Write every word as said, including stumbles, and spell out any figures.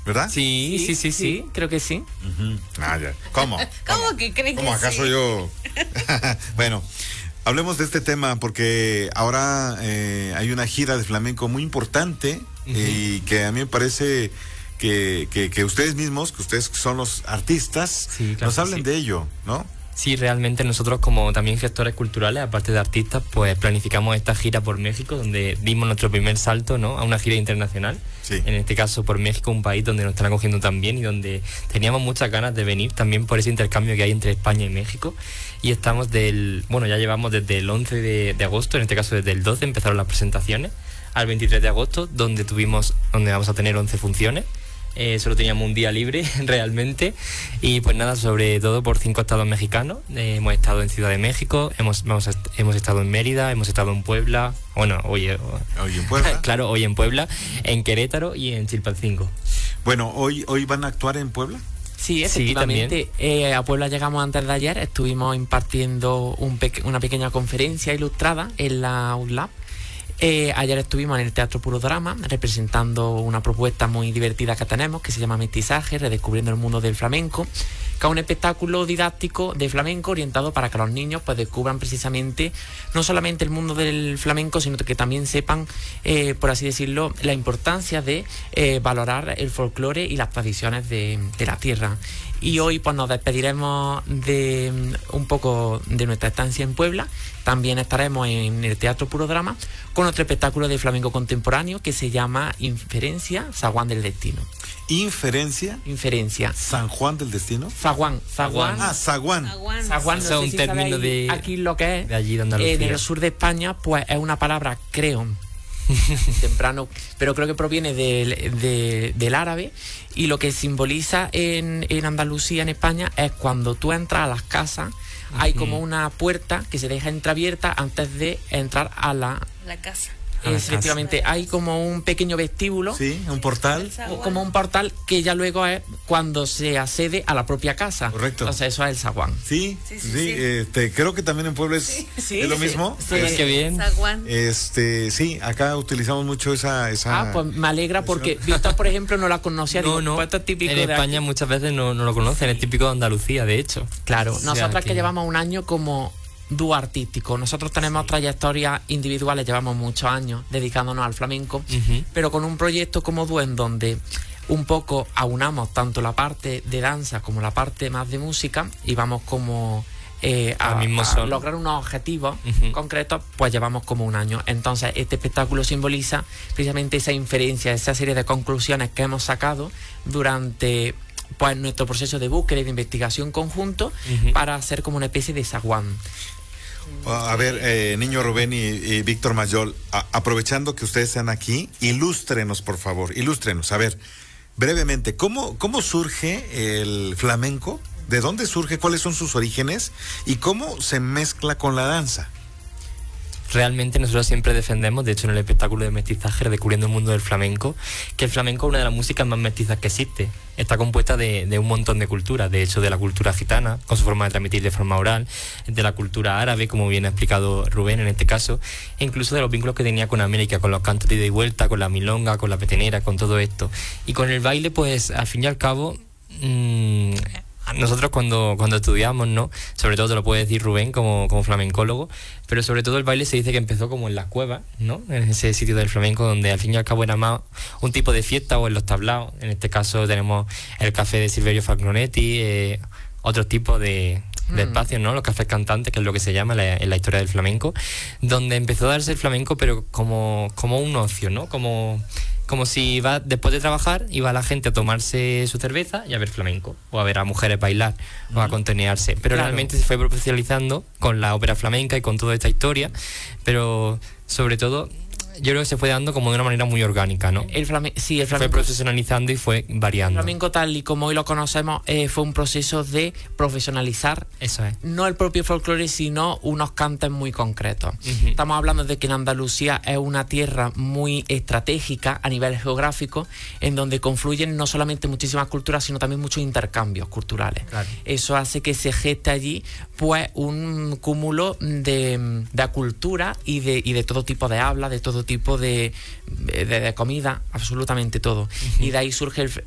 ¿verdad? Sí, sí, sí, sí, sí, creo que sí. Uh-huh. Ah, ya. ¿Cómo? ¿Cómo, ¿Cómo que creen que ¿Cómo acaso sí? yo? Bueno, hablemos de este tema porque ahora eh, hay una gira de flamenco muy importante uh-huh. y que a mí me parece que, que, que ustedes mismos, que ustedes son los artistas, sí, claro, nos hablen sí. de ello, ¿no? Sí, realmente nosotros como también gestores culturales, aparte de artistas, pues planificamos esta gira por México, donde dimos nuestro primer salto, ¿no?, a una gira internacional. Sí. En este caso por México, un país donde nos están acogiendo también y donde teníamos muchas ganas de venir también por ese intercambio que hay entre España y México. Y estamos del, bueno, ya llevamos desde el once de, de agosto, en este caso desde el doce empezaron las presentaciones, al veintitrés de agosto, donde tuvimos, donde vamos a tener once funciones. Eh, solo teníamos un día libre realmente y pues nada, sobre todo por cinco estados mexicanos. Eh, hemos estado en Ciudad de México, hemos, hemos, hemos estado en Mérida, hemos estado en Puebla, bueno, hoy, hoy en Puebla, claro, hoy en Puebla, en Querétaro y en Chilpancingo. Bueno, hoy, hoy van a actuar en Puebla. Sí, efectivamente. Sí, eh, a Puebla llegamos antes de ayer, estuvimos impartiendo un pe- una pequeña conferencia ilustrada en la U L A B. Eh, ayer estuvimos en el Teatro Puro Drama representando una propuesta muy divertida que tenemos que se llama Mestizaje, redescubriendo el mundo del flamenco, que es un espectáculo didáctico de flamenco orientado para que los niños pues descubran precisamente no solamente el mundo del flamenco, sino que también sepan, eh, por así decirlo, la importancia de eh, valorar el folclore y las tradiciones de, de la tierra. Y hoy pues nos despediremos de un poco de nuestra estancia en Puebla. También estaremos en el Teatro Puro Drama con otro espectáculo de flamenco contemporáneo que se llama Inferencia, Zaguán del Destino. ¿Inferencia? Inferencia. ¿San Juan del Destino? Zaguán. Zaguán. Ah, Zaguán. Zaguán, Zaguán no o sea, sé un si término de aquí lo que es. De allí de Andalucía. En el sur de España, pues es una palabra, creo, temprano, pero creo que proviene del, de, del árabe, y lo que simboliza en, en Andalucía, en España, es cuando tú entras a las casas, uh-huh. hay como una puerta que se deja entreabierta antes de entrar a la, la casa. Es, efectivamente, hay como un pequeño vestíbulo. Sí, un portal. Como un portal que ya luego es cuando se accede a la propia casa. Correcto. Entonces eso es el zaguán. Sí, sí, sí, sí. sí. Este, creo que también en Puebla es, sí. Sí, es lo mismo. Sí, sí. Qué bien. Zaguán. Este, sí, acá utilizamos mucho esa... esa ah, pues me alegra porque Víctor, por ejemplo, no la conocía. No, digo, no, pues esto es típico en España aquí. Muchas veces no, no lo conocen, es típico de Andalucía, de hecho. Claro, o sea, nosotros que... que llevamos un año como... dúo artístico. Nosotros tenemos sí. trayectorias individuales, llevamos muchos años dedicándonos al flamenco, uh-huh. pero con un proyecto como dúo en donde un poco aunamos tanto la parte de danza como la parte más de música y vamos como eh, a, mismo a lograr unos objetivos uh-huh. concretos, pues llevamos como un año. Entonces este espectáculo simboliza precisamente esa inferencia, esa serie de conclusiones que hemos sacado durante pues nuestro proceso de búsqueda y de investigación conjunto uh-huh. para hacer como una especie de zaguán. A ver, eh, Niño Rubén y, y Víctor Mayol, a, aprovechando que ustedes están aquí, ilústrenos, por favor, ilústrenos. A ver, brevemente, ¿cómo, cómo surge el flamenco? ¿De dónde surge? ¿Cuáles son sus orígenes? ¿Y cómo se mezcla con la danza? Realmente nosotros siempre defendemos, de hecho en el espectáculo de Mestizaje, redescubriendo el mundo del flamenco, que el flamenco es una de las músicas más mestizas que existe. Está compuesta de, de un montón de culturas, de hecho de la cultura gitana, con su forma de transmitir de forma oral, de la cultura árabe, como bien ha explicado Rubén en este caso, e incluso de los vínculos que tenía con América, con los cantos de ida y vuelta, con la milonga, con la petenera, con todo esto. Y con el baile, pues al fin y al cabo... Mmm, nosotros cuando, cuando estudiamos, ¿no? Sobre todo te lo puede decir Rubén como, como flamencólogo, pero sobre todo el baile se dice que empezó como en las cuevas, ¿no? En ese sitio del flamenco donde al fin y al cabo era más un tipo de fiesta, o en los tablaos. En este caso tenemos el café de Silverio Falconetti, eh, otros tipos de, de espacios, ¿no? Los cafés cantantes, que es lo que se llama la, en la historia del flamenco, donde empezó a darse el flamenco, pero como, como un ocio, ¿no? Como... Como si iba, después de trabajar, iba la gente a tomarse su cerveza y a ver flamenco, o a ver a mujeres bailar, uh-huh. o a contonearse. Pero claro. realmente se fue profesionalizando con la ópera flamenca y con toda esta historia, pero sobre todo... yo creo que se fue dando como de una manera muy orgánica, ¿no? El flamenco, sí, el flamenco fue profesionalizando y fue variando. El flamenco tal y como hoy lo conocemos eh, fue un proceso de profesionalizar. Eso es. No el propio folclore, sino unos cantes muy concretos. Uh-huh. Estamos hablando de que en Andalucía es una tierra muy estratégica a nivel geográfico, en donde confluyen no solamente muchísimas culturas, sino también muchos intercambios culturales. Claro. Eso hace que se geste allí pues un cúmulo de, de cultura y de, y de todo tipo de habla, de todo tipo de, de, de comida, absolutamente todo. Uh-huh. Y de ahí surge el,